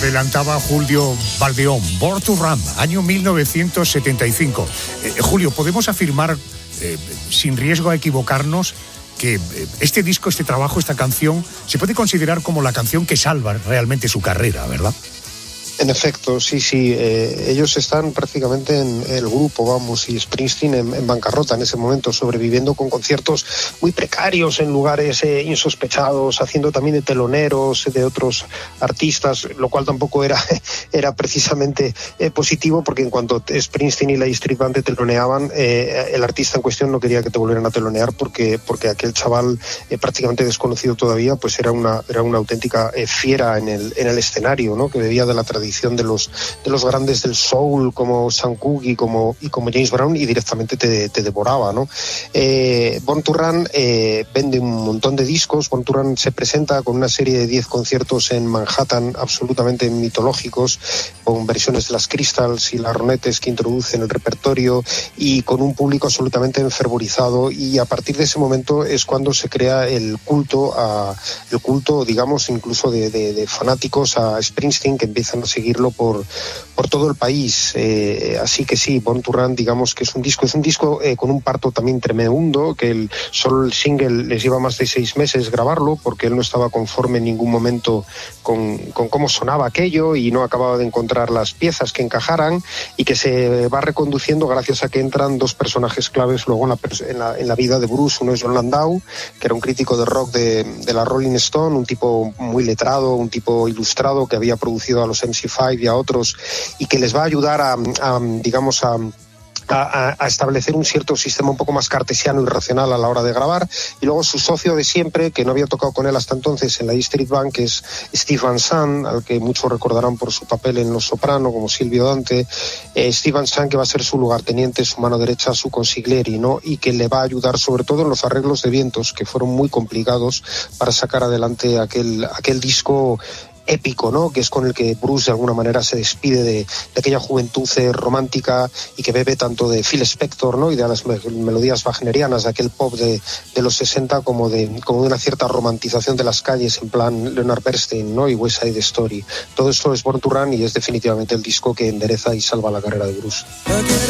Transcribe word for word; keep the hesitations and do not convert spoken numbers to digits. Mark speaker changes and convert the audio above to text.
Speaker 1: adelantaba Julio Valdeón. Born to Run, año mil novecientos setenta y cinco. Eh, Julio, ¿podemos afirmar, eh, sin riesgo a equivocarnos, que este disco, este trabajo, esta canción, se puede considerar como la canción que salva realmente su carrera, ¿verdad?
Speaker 2: En efecto, sí, sí. Eh, ellos están prácticamente en el grupo, vamos, y Springsteen en, en bancarrota en ese momento, sobreviviendo con conciertos muy precarios en lugares eh, insospechados, haciendo también de teloneros de otros artistas, lo cual tampoco era, era precisamente eh, positivo, porque en cuanto Springsteen y la E Street Band te teloneaban, eh, el artista en cuestión no quería que te volvieran a telonear porque, porque aquel chaval eh, prácticamente desconocido todavía, pues era una, era una auténtica eh, fiera en el, en el escenario, ¿no? Que bebía de la tradición de los de los grandes del soul como Sam Cooke y como y como James Brown, y directamente te, te devoraba, ¿no? Eh, Born to Run eh, vende un montón de discos. Born to Run se presenta con una serie de diez conciertos en Manhattan absolutamente mitológicos, con versiones de las Crystals y las Ronettes que introducen el repertorio, y con un público absolutamente enfervorizado, y a partir de ese momento es cuando se crea el culto a el culto digamos incluso de, de, de fanáticos a Springsteen, que empiezan a seguirlo por, por todo el país. Eh, así que sí, Born to Run, digamos que es un disco, es un disco eh, con un parto también tremendo, que el, solo el single les lleva más de seis meses grabarlo, porque él no estaba conforme en ningún momento con, con cómo sonaba aquello, y no acababa de encontrar las piezas que encajaran, y que se va reconduciendo gracias a que entran dos personajes claves luego en la, en la, en la vida de Bruce. Uno es John Landau, que era un crítico de rock de, de la Rolling Stone, un tipo muy letrado, un tipo ilustrado, que había producido a los M C cinco y a otros, y que les va a ayudar a, a digamos, a A, a establecer un cierto sistema un poco más cartesiano y racional a la hora de grabar. Y luego su socio de siempre, que no había tocado con él hasta entonces en la E Street Band, que es Steve Van Sant, al que muchos recordarán por su papel en Los Soprano como Silvio Dante. eh, Steve Van Sant, que va a ser su lugarteniente, su mano derecha, su consigliere, ¿no? Y que le va a ayudar sobre todo en los arreglos de vientos, que fueron muy complicados para sacar adelante aquel, aquel disco épico, ¿no? Que es con el que Bruce de alguna manera se despide de, de aquella juventud eh, romántica, y que bebe tanto de Phil Spector, ¿no? Y de las me- melodías wagnerianas, de aquel pop de, de los sesenta, como de, como de una cierta romantización de las calles en plan Leonard Bernstein, ¿no? Y West Side Story. Todo eso es Born to Run, y es definitivamente el disco que endereza y salva la carrera de Bruce.